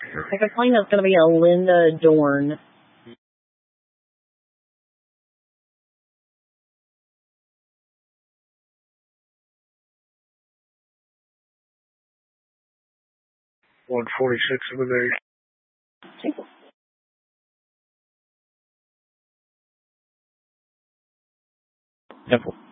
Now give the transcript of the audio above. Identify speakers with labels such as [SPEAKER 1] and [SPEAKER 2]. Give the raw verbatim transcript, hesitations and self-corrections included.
[SPEAKER 1] I have a feeling that's going to be a Linda Dorn.
[SPEAKER 2] one forty-six of the day.
[SPEAKER 1] Okay.
[SPEAKER 3] Simple.